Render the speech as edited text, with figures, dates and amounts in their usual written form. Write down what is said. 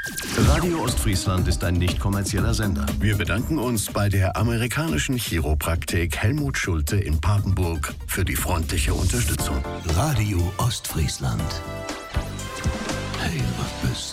Radio Ostfriesland ist ein nicht kommerzieller Sender. Wir bedanken uns bei der amerikanischen Chiropraktik Helmut Schulte in Papenburg für die freundliche Unterstützung. Radio Ostfriesland. Hey, was bist